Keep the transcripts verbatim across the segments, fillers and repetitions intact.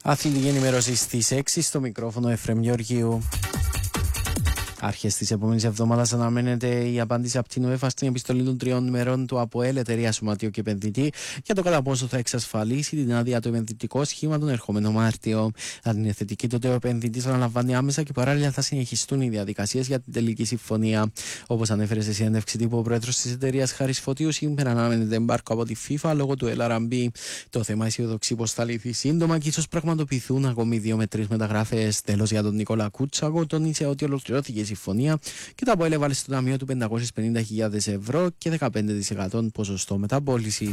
Αθλητική ενημέρωση στις έξι, στο μικρόφωνο Εφραίμ Γεωργίου. Αρχές της επόμενης εβδομάδας αναμένεται η απάντηση από την UEFA στην επιστολή των τριών ημερών του ΑΠΟΕΛ, εταιρεία Σωματείου και Επενδυτή, για το κατά πόσο θα εξασφαλίσει την άδεια του επενδυτικό σχήμα τον ερχόμενο Μάρτιο. Αν είναι θετική, τότε ο επενδυτής αναλαμβάνει άμεσα και παράλληλα θα συνεχιστούν οι διαδικασίες για την τελική συμφωνία. Όπως ανέφερε σε συνέντευξη τύπου ο πρόεδρος της εταιρείας Χάρης Φωτίου, σήμερα αναμένεται εμπάρκο από τη FIFA λόγω του ελ αρ εμ μπι. Το θέμα αισιοδοξεί πως θα λυθεί σύντομα και ίσως πραγματοποιηθούν ακόμη δύο με τρεις μεταγραφές. Τέλος, για τον Νικόλα Κούτσακο, τόνισε ότι ολοκληρώθηκε η συμφωνία και το ΑΠΟΕΛ έβαλε στο ταμείο του πεντακόσιες πενήντα χιλιάδες ευρώ και δεκαπέντε τοις εκατό ποσοστό μεταπώλησης.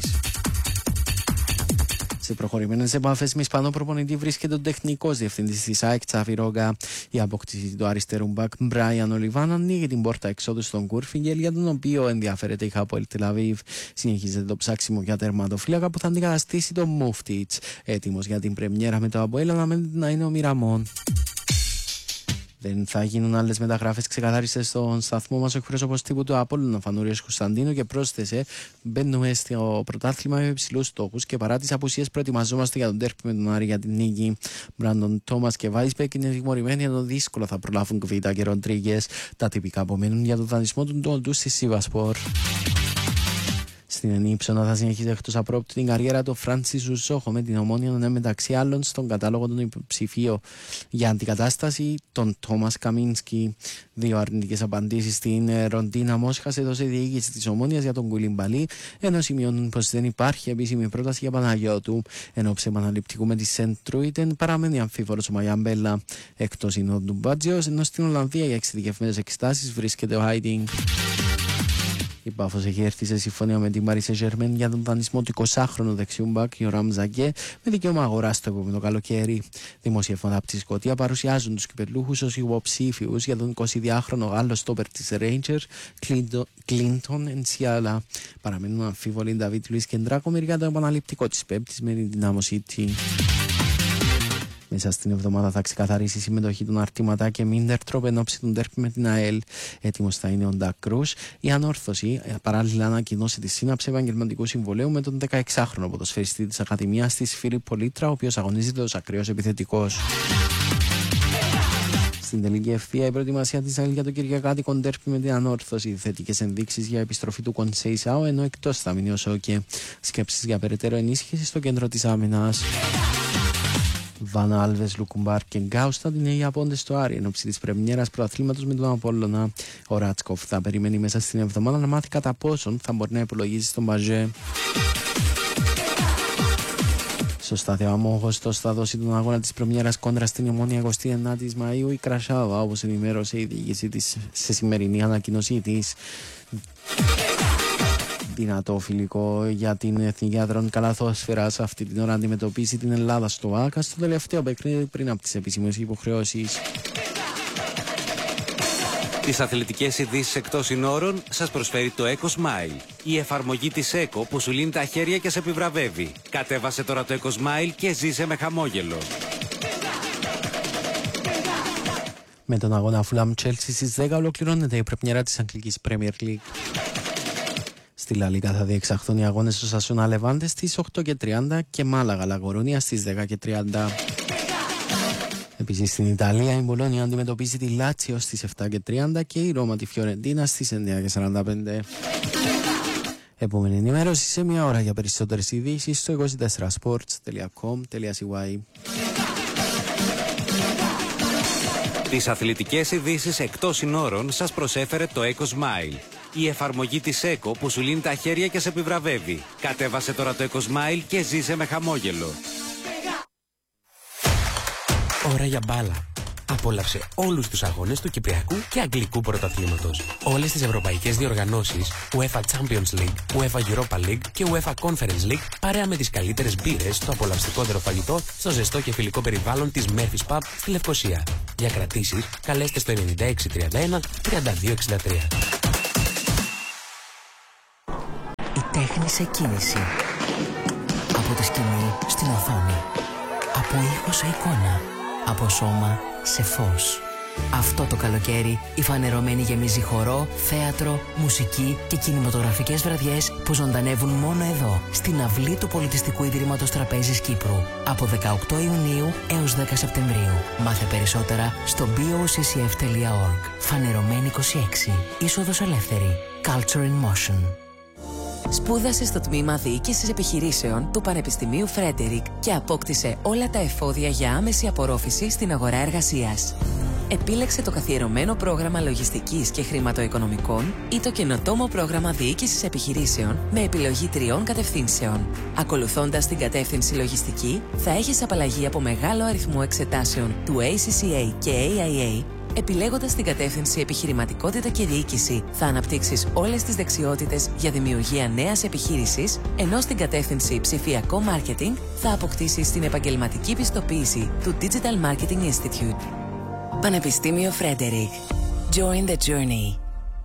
Σε προχωρημένες επαφές με Ισπανό προπονητή βρίσκεται ο τεχνικός διευθυντής της ΑΕΚ Τσάφι Ρόγκα. Η απόκτηση του αριστερού μπακ Μπράιαν Ολιβάν ανοίγει την πόρτα εξόδου στον Κούρφιγγελ, για τον οποίο ενδιαφέρεται η Χάποελ Τελαβίβ. Συνεχίζεται το ψάξιμο για τερματοφύλακα που θα αντικαταστήσει τον Μούφτιτς. Έτοιμος για την πρεμιέρα με το ΑΠΟΕΛ αναμένεται να είναι ο Μιραμόν. Δεν θα γίνουν άλλες μεταγράφες, ξεκαθάρισε στον σταθμό μας ο εκπρόσωπος τύπου του Απόλλωνα Φανούριος Κωνσταντίνου και πρόσθεσε: μπαίνουμε στο πρωτάθλημα με υψηλούς στόχους και παρά τις απουσίες προετοιμαζόμαστε για τον τέρπι με τον Άρη για την νίκη. Μπράντον Τόμας και Βάισμπεκ είναι τιμωρημένοι, ενώ δύσκολα θα προλάβουν Κβίτα και Ροντρίγκες. Τα τυπικά απομένουν για τον δανεισμό του Ντόλτου στη Σίβασπορ. Στην Ενίψωνα θα συνεχίσει εκτός απρόπτου την καριέρα του Φράνσις Ζουσόχο, με την Ομόνια να είναι μεταξύ άλλων στον κατάλογο των υποψηφίων για αντικατάσταση τον Τόμας Καμίνσκι. Δύο αρνητικές απαντήσεις στην Ροντίνα Μόσχας έδωσε η διοίκηση της Ομόνιας για τον Κουλιμπαλί, ενώ σημειώνουν πως δεν υπάρχει επίσημη πρόταση για Παναγιώτου. Ενώ ψεμαναληπτικού με τη Σεντ Τρούιτεν παραμένει αμφίβολος ο Μαγιαμπέλα. Εκτός είναι ο Ντουμπάτζιος, ενώ στην Ολλανδία για εξειδικευμένες εξετάσεις βρίσκεται ο Χάιντινγκ. Η Πάφος έχει έρθει σε συμφωνία με την Παρί Σεν-Ζερμέν για τον δανεισμό του εικοσάχρονου δεξιού μπακ Ιωράμ Ζαγκέ, με δικαίωμα αγοράς το επόμενο καλοκαίρι. Δημοσιεύματα από τη Σκωτία παρουσιάζουν τους κυπελούχους ως υποψήφιους για τον εικοσιδυάχρονο Γάλλο στόπερ της Rangers, Κλίντον Ενσιάλα. Παραμένουν αμφίβολοι Νταβίτ Λουίς και Ντράκομιρ για το επαναληπτικό της Πέμπτης με την Δυνάμο City. Μέσα στην εβδομάδα θα ξεκαθαρίσει η συμμετοχή των Αρτήματα και Μίντερτροπ εν ώψη του ντέρπι με την ΑΕΛ. Έτοιμος θα είναι ο Ντακ Κρούς. Η Ανόρθωση παράλληλα ανακοινώσει τη σύναψη επαγγελματικού συμβολέου με τον δεκαεξάχρονο ποδοσφαιριστή της Ακαδημίας της Φίλιππο Λίτρα, ο οποίος αγωνίζεται ως ακραίος επιθετικός. Στην τελική ευθεία η προετοιμασία της ΑΕΛ για το κυριακάτικο ντέρπι με την Ανόρθωση. Θετικές ενδείξεις για επιστροφή του Κονσέισαο, ενώ εκτός θα μείνει ο Σόκε. Σκέψεις για περαιτέρω ενίσχυση στο κέντρο της άμυνας. Βάνα Άλβες, Λουκουμπάρ και Γκάουσταντ είναι οι απόντες στο Άρη εν ώψη της πρεμιέρας πρωταθλήματος με τον Απόλλωνα. Ο Ράτσκοφ θα περιμένει μέσα στην εβδομάδα να μάθει κατά πόσον θα μπορεί να υπολογίσει στον Μπαζέ. Στο στάδιο Αμόχωστος θα δώσει τον αγώνα της πρεμιέρας κόντρα στην Ομόνια εικοστή ενάτη Μαΐου η Κρασάβα, όπως ενημέρωσε η διοίκηση της σε σημερινή ανακοίνωσή της. Δυνατό φιλικό για την Εθνική Αδρών Καλαθόσφαιρας αυτή την ώρα αντιμετωπίσει την Ελλάδα στο ΆΚΑ στο τελευταίο παιχνίδι πριν από τις επίσημες υποχρεώσεις. Τις αθλητικές ειδήσεις εκτός συνόρων σας προσφέρει το Eco Smile, η εφαρμογή της Eco που σου λύνει τα χέρια και σε επιβραβεύει. Κατέβασε τώρα το Eco Smile και ζήσε με χαμόγελο. Με τον αγώνα Fulham Chelsea στις δέκα ολοκληρώνεται η πρεμιέρα της Αγγλικής Premier League. Στη Λα Λίγκα θα διεξαχθούν οι αγώνες του Σασούνα Λεβάντε στις οκτώ και τριάντα και Μάλαγα Λαγορούνια στις δέκα και τριάντα. Επίσης στην Ιταλία η Μπολόνια αντιμετωπίζει τη Λάτσιο στις επτά και τριάντα και η Ρώμα τη Φιωρεντίνα στις εννιά και σαράντα πέντε. Επόμενη ενημέρωση σε μια ώρα για περισσότερες ειδήσεις στο είκοσι τέσσερα σπορτς τελεία κομ τελεία σι γουάι. Τις αθλητικές ειδήσεις εκτός συνόρων σας προσέφερε το Eco Smile, η εφαρμογή της Eco που σου λύνει τα χέρια και σε επιβραβεύει. Κατέβασε τώρα το Eco Smile και ζήσε με χαμόγελο. Ώρα για μπάλα. Απόλαυσε όλους τους αγώνες του Κυπριακού και Αγγλικού Πρωταθλήματος. Όλες τις ευρωπαϊκές διοργανώσεις, UEFA Champions League, UEFA Europa League και UEFA Conference League, παρέα με τις καλύτερες μπύρες, το απολαυστικότερο φαγητό, στο ζεστό και φιλικό περιβάλλον της Murphy's Pub στη Λευκοσία. Για κρατήσεις, καλέστε στο ενενήντα έξι τριάντα ένα τριάντα δύο εξήντα τρία. Η τέχνη σε κίνηση. Από τη σκηνή στην οθόνη. Από ήχο σε εικόνα. Από σώμα σε φως. Αυτό το καλοκαίρι η Φανερωμένη γεμίζει χορό, θέατρο, μουσική και κινηματογραφικές βραδιές που ζωντανεύουν μόνο εδώ, στην αυλή του Πολιτιστικού Ιδρύματος Τραπέζης Κύπρου. Από δεκαοκτώ Ιουνίου έως δέκα Σεπτεμβρίου. Μάθε περισσότερα στο μπι ο σι σι εφ τελεία org. Φανερωμένη είκοσι έξι. Είσοδος ελεύθερη. Culture in Motion. Σπούδασε στο τμήμα Διοίκησης Επιχειρήσεων του Πανεπιστημίου Φρέντερικ και απόκτησε όλα τα εφόδια για άμεση απορρόφηση στην αγορά εργασίας. Επίλεξε το καθιερωμένο πρόγραμμα λογιστικής και χρηματοοικονομικών ή το καινοτόμο πρόγραμμα Διοίκησης Επιχειρήσεων με επιλογή τριών κατευθύνσεων. Ακολουθώντας την κατεύθυνση λογιστική, θα έχεις απαλλαγή από μεγάλο αριθμό εξετάσεων του έι σι σι έι και έι άι έι. Επιλέγοντας την κατεύθυνση επιχειρηματικότητα και διοίκηση, θα αναπτύξεις όλες τις δεξιότητες για δημιουργία νέας επιχείρησης, ενώ στην κατεύθυνση ψηφιακό marketing θα αποκτήσεις την επαγγελματική πιστοποίηση του Digital Marketing Institute. Πανεπιστήμιο Φρέντερικ. Join the journey.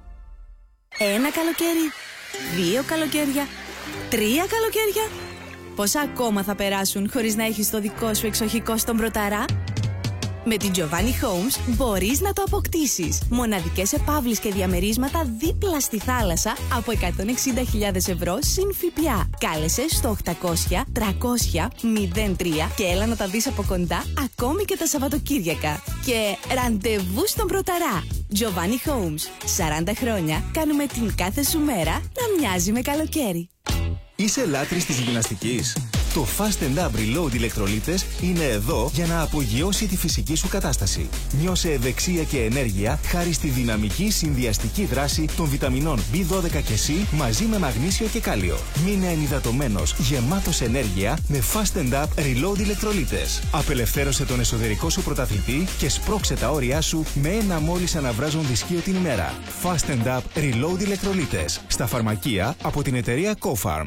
Ένα καλοκαίρι, δύο καλοκαίρια, τρία καλοκαίρια. Πόσα ακόμα θα περάσουν χωρίς να έχεις το δικό σου εξοχικό στον Πρωταρά? Με την Giovanni Homes μπορείς να το αποκτήσεις. Μοναδικές επαύλεις και διαμερίσματα δίπλα στη θάλασσα από εκατόν εξήντα χιλιάδες ευρώ συν ΦΠΑ. Κάλεσε στο οκτακόσια τριακόσια μηδέν τρία και έλα να τα δεις από κοντά ακόμη και τα Σαββατοκύριακα. Και ραντεβού στον Πρωταρά. Giovanni Homes. σαράντα χρόνια κάνουμε την κάθε σου μέρα να μοιάζει με καλοκαίρι. Είσαι λάτρης της γυμναστικής? Το Fast and Up Reload ηλεκτρολίτες είναι εδώ για να απογειώσει τη φυσική σου κατάσταση. Νιώσε ευεξία και ενέργεια χάρη στη δυναμική συνδυαστική δράση των βιταμινών μπι δώδεκα και C μαζί με μαγνήσιο και κάλιο. Μείνε ενυδατωμένος, γεμάτος ενέργεια με Fast and Up Reload ηλεκτρολίτες. Απελευθέρωσε τον εσωτερικό σου πρωταθλητή και σπρώξε τα όρια σου με ένα μόλις αναβράζον δισκείο την ημέρα. Fast and Up Reload ηλεκτρολίτες. Στα φαρμακεία από την εταιρεία Cofarm.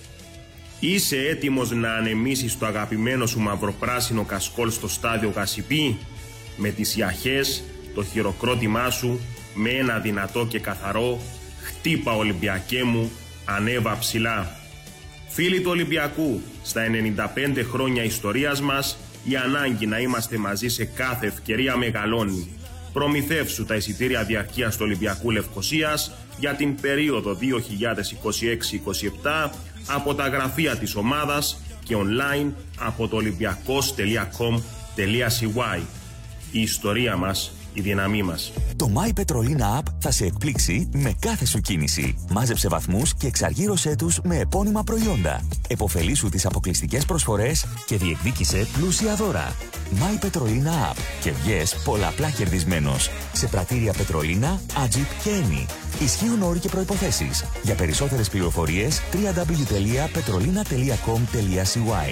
Είσαι έτοιμος να ανεμίσεις το αγαπημένο σου μαυροπράσινο κασκόλ στο στάδιο Γασιπί? Με τις ιαχές, το χειροκρότημά σου, με ένα δυνατό και καθαρό «Χτύπα Ολυμπιακέ μου, ανέβα ψηλά». Φίλοι του Ολυμπιακού, στα ενενήντα πέντε χρόνια ιστορίας μας, η ανάγκη να είμαστε μαζί σε κάθε ευκαιρία μεγαλώνει. Προμηθεύσου τα εισιτήρια διαρκείας του Ολυμπιακού Λευκωσίας για την περίοδο δύο χιλιάδες είκοσι έξι είκοσι επτά από τα γραφεία της ομάδας και online από το ολυμπιακός τελεία κομ τελεία σι γουάι. Η ιστορία μας, η δύναμή μας. Το My Petrolina App θα σε εκπλήξει με κάθε σου κίνηση. Μάζεψε βαθμούς και εξαργύρωσέ τους με επώνυμα προϊόντα. Εποφελήσου τις αποκλειστικές προσφορές και διεκδίκησε πλούσια δώρα. My Petrolina App και βγες πολλαπλά κερδισμένος. Σε πρατήρια Petrolina, Agip και Eni. Ισχύουν όροι και προϋποθέσεις. Για περισσότερες πληροφορίες double-u double-u double-u τελεία petrolina τελεία κομ τελεία σι γουάι.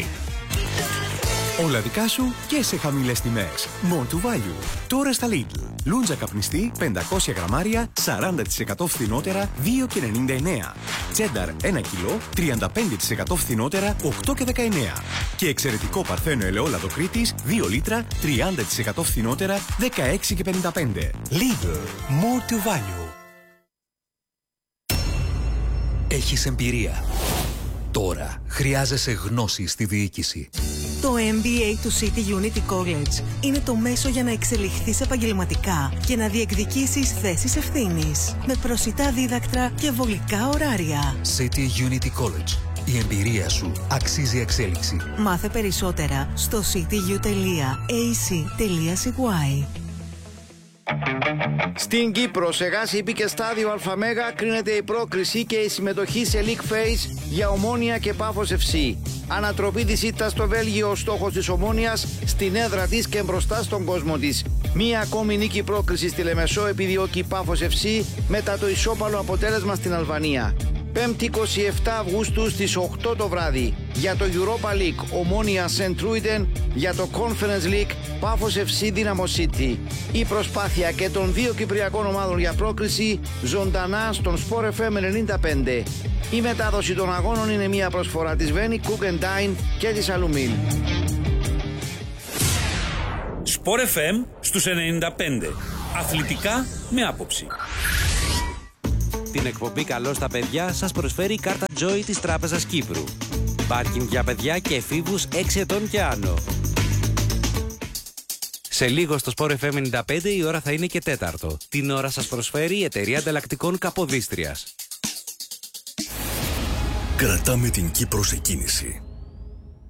Όλα δικά σου και σε χαμηλές τιμές. More to value. Τώρα στα Lidl. Λούντζα καπνιστή πεντακόσια γραμμάρια σαράντα τοις εκατό φθηνότερα δύο και ενενήντα εννέα. Τσένταρ ένα κιλό τριάντα πέντε τοις εκατό φθηνότερα οκτώ και δεκαεννέα. Και εξαιρετικό παρθένο ελαιόλαδο Κρήτης δύο λίτρα τριάντα τοις εκατό φθηνότερα δεκαέξι και πενήντα πέντε. Lidl. More to value. Έχεις εμπειρία. Τώρα χρειάζεσαι γνώση στη διοίκηση. Το εμ μπι έι του City Unity College είναι το μέσο για να εξελιχθείς επαγγελματικά και να διεκδικήσεις θέσεις ευθύνης με προσιτά δίδακτρα και βολικά ωράρια. City Unity College. Η εμπειρία σου αξίζει εξέλιξη. Μάθε περισσότερα στο cityU τελεία έι σι τελεία σι γουάι. Στην Κύπρο, σε Γάση Ήπη και στάδιο ΑΜΕΓΑ κρίνεται η πρόκριση και η συμμετοχή σε League Phase για Ομόνοια και Πάφος εφ σι. Ανατροπή της ήττας στο Βέλγιο, ο στόχος της Ομόνοιας στην έδρα της και μπροστά στον κόσμο της. Μία ακόμη νίκη πρόκριση στη Λεμεσό επιδιώκει Πάφος εφ σι μετά το ισόπαλο αποτέλεσμα στην Αλβανία. Πέμπτη εικοστή εβδόμη Αυγούστου στις οκτώ το βράδυ. Για το Europa League Ομόνοια Σεντ Τρούιντεν, για το Conference League Πάφος εφ σι Dynamo City. Η προσπάθεια και των δύο κυπριακών ομάδων για πρόκριση ζωντανά στον Sport εφ εμ ενενήντα πέντε. Η μετάδοση των αγώνων είναι μια προσφορά της Βένι, Cook and Dine και της Αλουμίλ. Sport εφ εμ στους ενενήντα πέντε. Αθλητικά με άποψη. Την εκπομπή «Καλό στα παιδιά» σας προσφέρει η κάρτα Joy της Τράπεζας Κύπρου. Πάρκινγκ για παιδιά και εφήβους έξι ετών και άνω. Σε λίγο στο Sport εφ εμ ενενήντα πέντε η ώρα θα είναι και τέταρτο. Την ώρα σας προσφέρει η εταιρεία ανταλλακτικών Καποδίστριας. Κρατάμε την Κύπρο σε κίνηση.